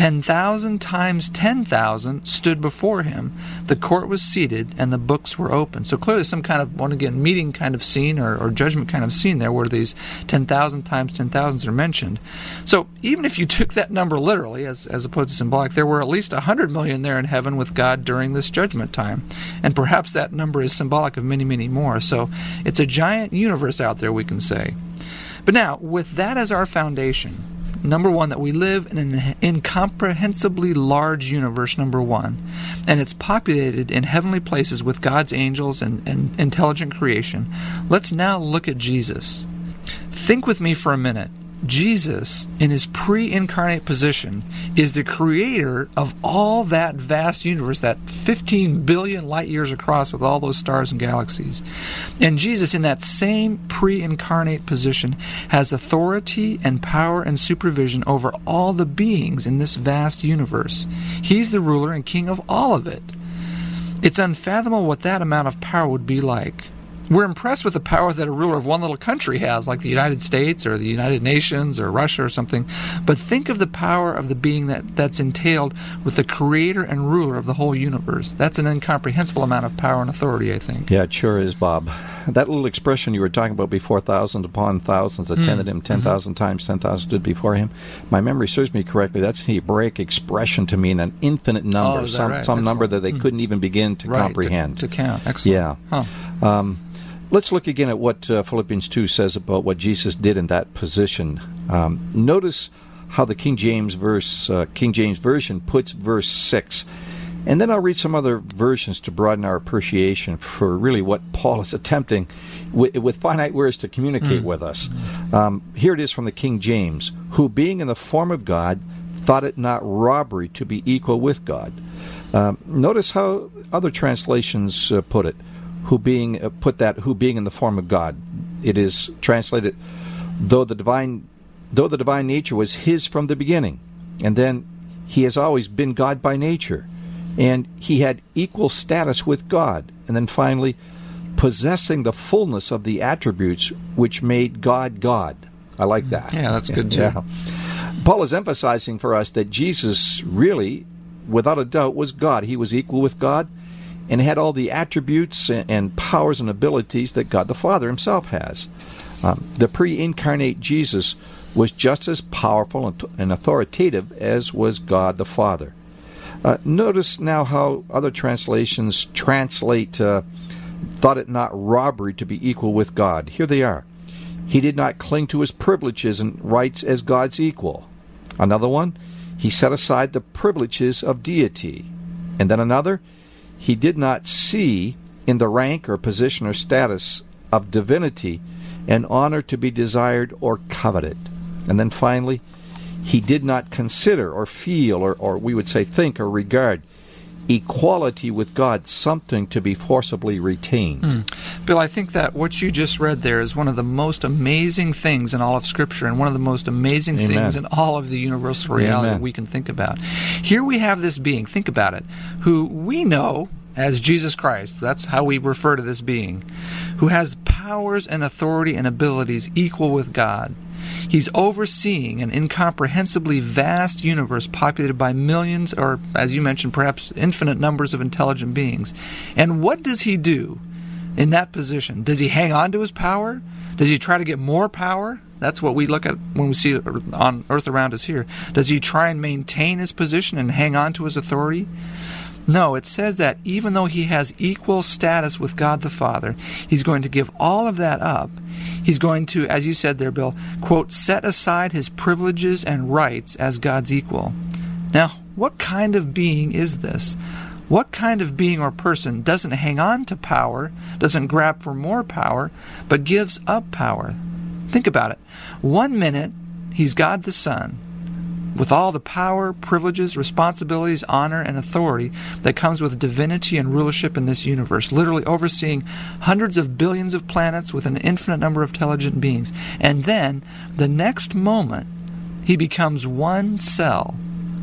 10,000 times 10,000 stood before him. The court was seated, and the books were open. So clearly some kind of, meeting kind of scene or judgment kind of scene there where these 10,000 times 10,000s are mentioned. So even if you took that number literally, as opposed to symbolic, there were at least 100 million there in heaven with God during this judgment time. And perhaps that number is symbolic of many, many more. So it's a giant universe out there, we can say. But now, with that as our foundation, number one, that we live in an incomprehensibly large universe, number one, and it's populated in heavenly places with God's angels and intelligent creation. Let's now look at Jesus. Think with me for a minute. Jesus, in his pre-incarnate position, is the creator of all that vast universe, that 15 billion light years across with all those stars and galaxies. And Jesus, in that same pre-incarnate position, has authority and power and supervision over all the beings in this vast universe. He's the ruler and king of all of it. It's unfathomable what that amount of power would be like. We're impressed with the power that a ruler of one little country has, like the United States or the United Nations or Russia or something. But think of the power of the being that's entailed with the creator and ruler of the whole universe. That's an incomprehensible amount of power and authority, I think. Yeah, it sure is, Bob. That little expression you were talking about before, thousands upon thousands attended him, 10,000 times 10,000 stood before him. My memory serves me correctly. That's an Hebraic expression to mean an infinite number, right? Some Excellent. Number that they couldn't even begin to comprehend. To count. Excellent. Yeah. Huh. Let's look again at what Philippians 2 says about what Jesus did in that position. Notice how the King James Version puts verse 6. And then I'll read some other versions to broaden our appreciation for really what Paul is attempting with finite words to communicate with us. Here it is from the King James, who being in the form of God, thought it not robbery to be equal with God. Notice how other translations put it. Who being in the form of God. It is translated, though the divine nature was his from the beginning, and then he has always been God by nature, and he had equal status with God, and then finally, possessing the fullness of the attributes which made God God. I like that. Yeah, that's good too. Yeah. Paul is emphasizing for us that Jesus really, without a doubt, was God. He was equal with God, and had all the attributes and powers and abilities that God the Father himself has. The pre-incarnate Jesus was just as powerful and authoritative as was God the Father. Notice now how other translations translate thought it not robbery to be equal with God. Here they are. He did not cling to his privileges and rights as God's equal. Another one, he set aside the privileges of deity. And then another, he did not see in the rank or position or status of divinity an honor to be desired or coveted. And then finally, he did not consider or feel or we would say think or regard equality with God something to be forcibly retained. Bill, I think that what you just read there is one of the most amazing things in all of Scripture and one of the most amazing things in all of the universal reality that we can think about. Here we have this being, think about it, who we know as Jesus Christ, that's how we refer to this being, who has powers and authority and abilities equal with God. He's overseeing an incomprehensibly vast universe populated by millions, or as you mentioned, perhaps infinite numbers of intelligent beings. And what does he do in that position? Does he hang on to his power? Does he try to get more power? That's what we look at when we see it on earth around us here. Does he try and maintain his position and hang on to his authority? No, it says that even though he has equal status with God the Father, he's going to give all of that up. He's going to, as you said there, Bill, quote, set aside his privileges and rights as God's equal. Now, what kind of being is this? What kind of being or person doesn't hang on to power, doesn't grab for more power, but gives up power? Think about it. 1 minute, he's God the Son, with all the power, privileges, responsibilities, honor, and authority that comes with divinity and rulership in this universe, literally overseeing hundreds of billions of planets with an infinite number of intelligent beings. And then, the next moment, he becomes one cell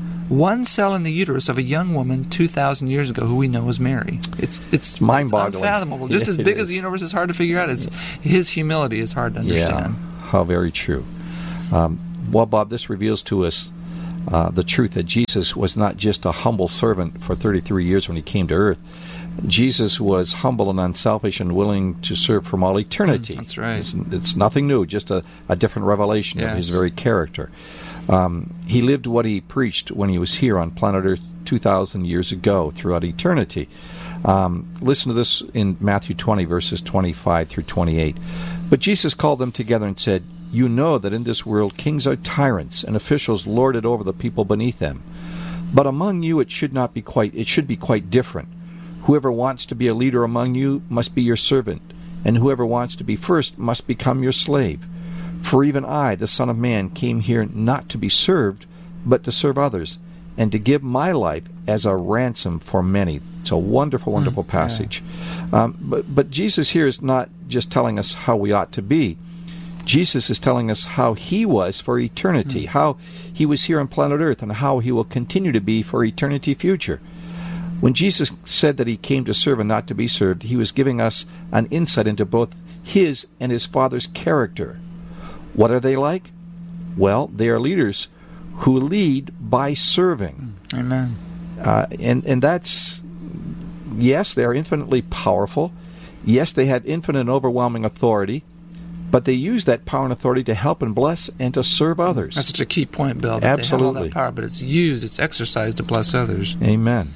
in the uterus of a young woman 2,000 years ago who we know as Mary. It's mind-boggling. It's unfathomable. Just as big as the universe is hard to figure out, his humility is hard to understand. Yeah, how very true. Well, Bob, this reveals to us the truth that Jesus was not just a humble servant for 33 years when he came to earth. Jesus was humble and unselfish and willing to serve from all eternity. That's right. It's nothing new, just a different revelation of his very character. He lived what he preached when he was here on planet Earth 2,000 years ago throughout eternity. Listen to this in Matthew 20, verses 25 through 28. But Jesus called them together and said, "You know that in this world kings are tyrants, and officials lord it over the people beneath them. But among you it should be quite different. Whoever wants to be a leader among you must be your servant, and whoever wants to be first must become your slave. For even I, the Son of Man, came here not to be served, but to serve others, and to give my life as a ransom for many." It's a wonderful, wonderful passage. Yeah. But Jesus here is not just telling us how we ought to be. Jesus is telling us how he was for eternity, how he was here on planet Earth, and how he will continue to be for eternity future. When Jesus said that he came to serve and not to be served, he was giving us an insight into both his and his Father's character. What are they like? Well, they are leaders who lead by serving. Amen. And that's, yes, they are infinitely powerful. Yes, they have infinite and overwhelming authority. But they use that power and authority to help and bless and to serve others. That's such a key point, Bill. Absolutely. They have all that power, but it's used, it's exercised to bless others. Amen.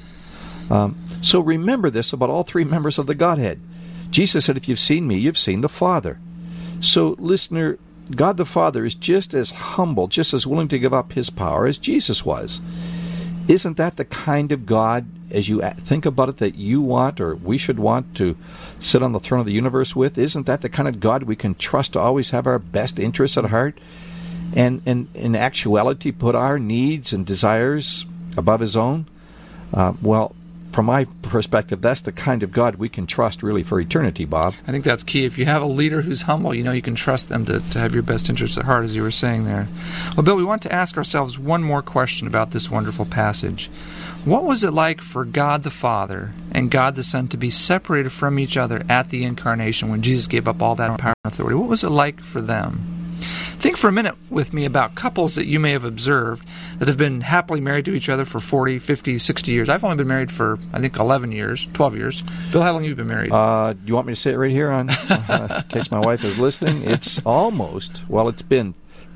So remember this about all three members of the Godhead. Jesus said, "If you've seen me, you've seen the Father." So, listener, God the Father is just as humble, just as willing to give up his power as Jesus was. Isn't that the kind of God, as you think about it, that you want or we should want to sit on the throne of the universe with? Isn't that the kind of God we can trust to always have our best interests at heart? And in actuality, put our needs and desires above his own? Well, from my perspective, that's the kind of God we can trust really for eternity, Bob. I think that's key. If you have a leader who's humble, you know you can trust them to have your best interests at heart, as you were saying there. Well, Bill, we want to ask ourselves one more question about this wonderful passage. What was it like for God the Father and God the Son to be separated from each other at the Incarnation when Jesus gave up all that power and authority? What was it like for them? Think for a minute with me about couples that you may have observed that have been happily married to each other for 40, 50, 60 years. I've only been married for, I think, 11 years, 12 years. Bill, how long have you been married? Do you want me to say it right here in case my wife is listening? It's been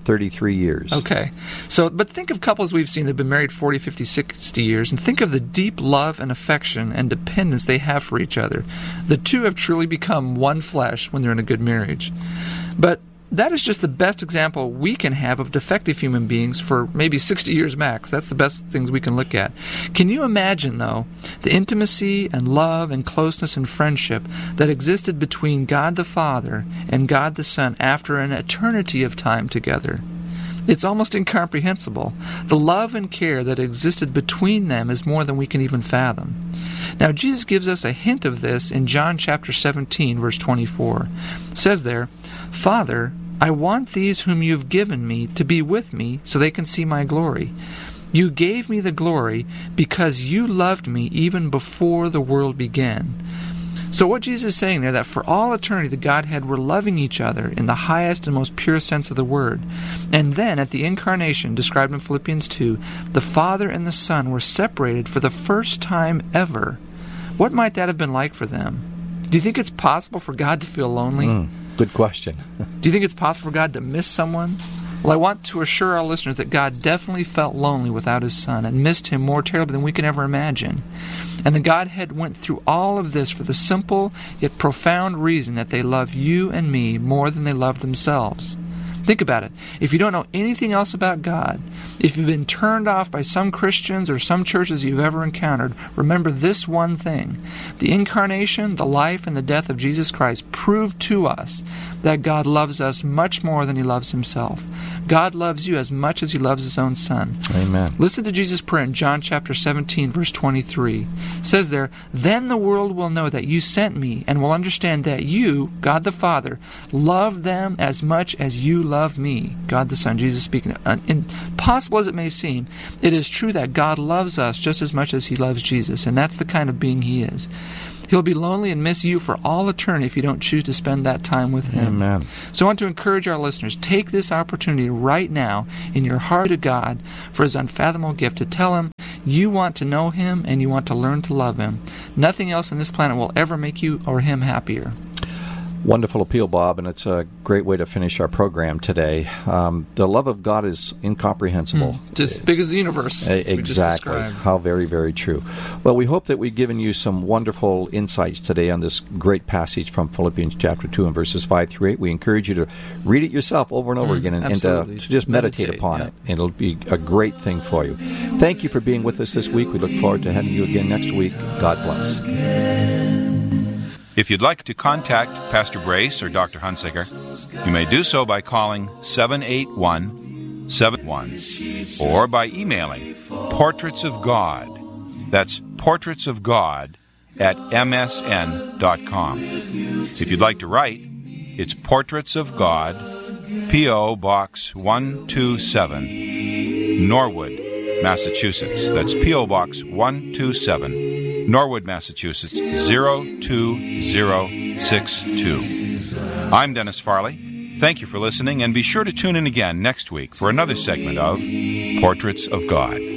33 years. Okay. But think of couples we've seen that have been married 40, 50, 60 years, and think of the deep love and affection and dependence they have for each other. The two have truly become one flesh when they're in a good marriage. But that is just the best example we can have of defective human beings for maybe 60 years max. That's the best things we can look at. Can you imagine, though, the intimacy and love and closeness and friendship that existed between God the Father and God the Son after an eternity of time together? It's almost incomprehensible. The love and care that existed between them is more than we can even fathom. Now, Jesus gives us a hint of this in John chapter 17, verse 24. It says there, "Father, I want these whom you have given me to be with me so they can see my glory. You gave me the glory because you loved me even before the world began." So what Jesus is saying there, that for all eternity the Godhead were loving each other in the highest and most pure sense of the word. And then at the Incarnation, described in Philippians 2, the Father and the Son were separated for the first time ever. What might that have been like for them? Do you think it's possible for God to feel lonely? Good question. Do you think it's possible for God to miss someone? Well, I want to assure our listeners that God definitely felt lonely without his Son and missed him more terribly than we can ever imagine. And the Godhead went through all of this for the simple yet profound reason that they love you and me more than they love themselves. Think about it. If you don't know anything else about God, if you've been turned off by some Christians or some churches you've ever encountered, remember this one thing. The Incarnation, the life, and the death of Jesus Christ proved to us that God loves us much more than he loves himself. God loves you as much as he loves his own Son. Amen. Listen to Jesus' prayer in John chapter 17, verse 23. It says there, "Then the world will know that you sent me and will understand that you, God the Father, love them as much as you love me." God the Son, Jesus speaking. Impossible as it may seem, it is true that God loves us just as much as he loves Jesus, and that's the kind of being he is. He'll be lonely and miss you for all eternity if you don't choose to spend that time with Him. Amen. So I want to encourage our listeners, take this opportunity right now in your heart to God for His unfathomable gift to tell Him you want to know Him and you want to learn to love Him. Nothing else on this planet will ever make you or Him happier. Wonderful appeal, Bob, and it's a great way to finish our program today. The love of God is incomprehensible. It's as big as the universe. Exactly. How very, very true. Well, we hope that we've given you some wonderful insights today on this great passage from Philippians chapter 2 and verses 5 through 8. We encourage you to read it yourself over and over again and to just meditate upon it. It'll be a great thing for you. Thank you for being with us this week. We look forward to having you again next week. God bless. If you'd like to contact Pastor Brace or Dr. Hunsaker, you may do so by calling 781-71 or by emailing Portraits of God. That's Portraits of God at msn.com. If you'd like to write, it's Portraits of God, P.O. Box 127, Norwood, Massachusetts. That's P.O. Box 127, Norwood, Massachusetts, 02062. I'm Dennis Farley. Thank you for listening, and be sure to tune in again next week for another segment of Portraits of God.